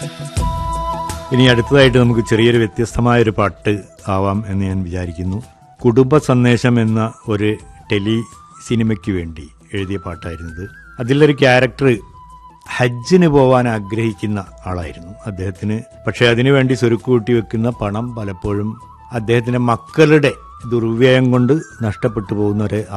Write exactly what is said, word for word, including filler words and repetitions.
ഇനി അടുത്തതായിട്ട് നമുക്ക് ചെറിയൊരു വ്യത്യസ്തമായൊരു പാട്ട് ആവാം എന്ന് ഞാൻ വിചാരിക്കുന്നു. കുടുംബ സന്ദേശം എന്ന ഒരു ടെലി സിനിമയ്ക്ക് വേണ്ടി എഴുതിയ പാട്ടായിരുന്നത്. അതിലൊരു ക്യാരക്ടർ ഹജ്ജിന് പോവാൻ ആഗ്രഹിക്കുന്ന ആളായിരുന്നു അദ്ദേഹത്തിന്. പക്ഷെ അതിനുവേണ്ടി സ്വരുക്കൂട്ടി വെക്കുന്ന പണം പലപ്പോഴും അദ്ദേഹത്തിന്റെ മക്കളുടെ ദുർവ്യയം കൊണ്ട് നഷ്ടപ്പെട്ടു പോകുന്ന ഒരു